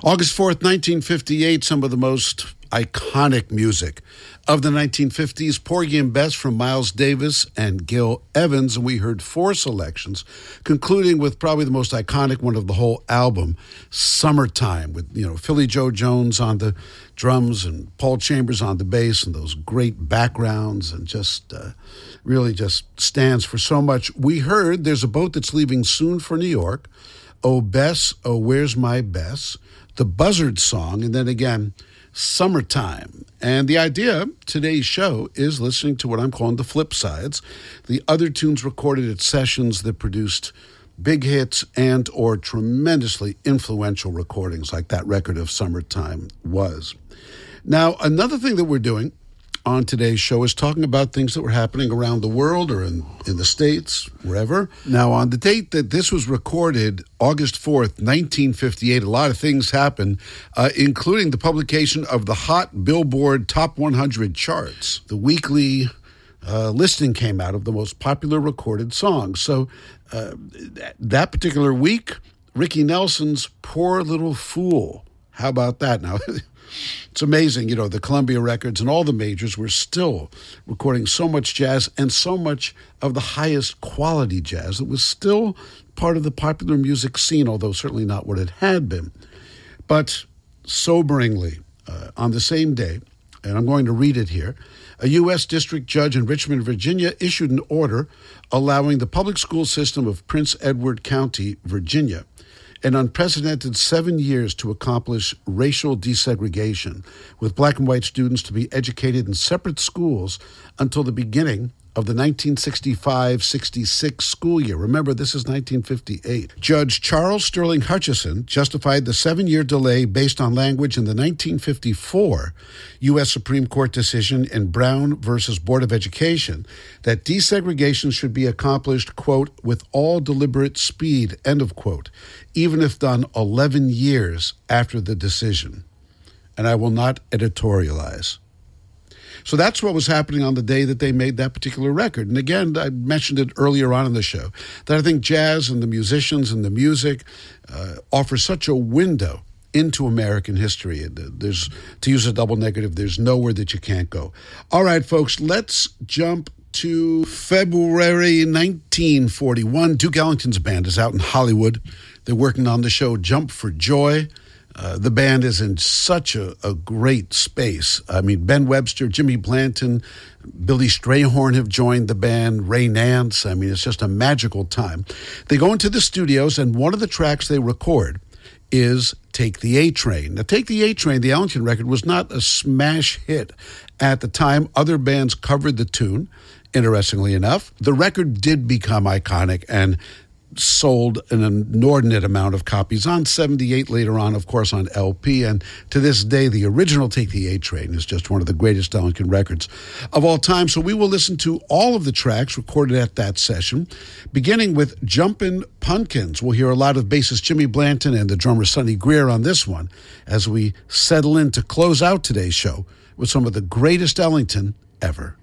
August 4th, 1958, some of the most iconic music of the 1950s. Porgy and Bess from Miles Davis and Gil Evans, and we heard four selections, concluding with probably the most iconic one of the whole album, Summertime, with Philly Joe Jones on the drums and Paul Chambers on the bass, and those great backgrounds, and just really just stands for so much. We heard There's a Boat That's Leaving Soon for New York, Oh Bess, Oh Where's My Bess, the Buzzard Song, and then again, Summertime. And the idea, today's show, is listening to what I'm calling the flip sides, the other tunes recorded at sessions that produced big hits and or tremendously influential recordings like that record of Summertime was. Now, another thing that we're doing on today's show is talking about things that were happening around the world or in the States, wherever. Now, on the date that this was recorded, August 4th, 1958, a lot of things happened, including the publication of the Hot Billboard Top 100 charts. The weekly listing came out of the most popular recorded songs. So that particular week, Ricky Nelson's Poor Little Fool. How about that now? It's amazing, the Columbia Records and all the majors were still recording so much jazz and so much of the highest quality jazz. It was still part of the popular music scene, although certainly not what it had been. But soberingly, on the same day, and I'm going to read it here, a U.S. district judge in Richmond, Virginia, issued an order allowing the public school system of Prince Edward County, Virginia, an unprecedented 7 years to accomplish racial desegregation, with black and white students to be educated in separate schools until the beginning of the 1965-66 school year. Remember, this is 1958. Judge Charles Sterling Hutchison justified the 7-year delay based on language in the 1954 U.S. Supreme Court decision in Brown versus Board of Education that desegregation should be accomplished, quote, with all deliberate speed, end of quote, even if done 11 years after the decision. And I will not editorialize. So that's what was happening on the day that they made that particular record. And again, I mentioned it earlier on in the show, that I think jazz and the musicians and the music offer such a window into American history. There's, to use a double negative, there's nowhere that you can't go. All right, folks, let's jump to February 1941. Duke Ellington's band is out in Hollywood. They're working on the show Jump for Joy. The band is in such a great space. I mean, Ben Webster, Jimmy Blanton, Billy Strayhorn have joined the band, Ray Nance. I mean, it's just a magical time. They go into the studios, and one of the tracks they record is Take the A-Train. Now, Take the A-Train, the Ellington record, was not a smash hit at the time. Other bands covered the tune, interestingly enough. The record did become iconic and sold an inordinate amount of copies on 78, later on, of course, on LP. And to this day, the original Take the A-Train is just one of the greatest Ellington records of all time. So we will listen to all of the tracks recorded at that session, beginning with Jumpin' Pumpkins. We'll hear a lot of bassist Jimmy Blanton and the drummer Sonny Greer on this one as we settle in to close out today's show with some of the greatest Ellington ever.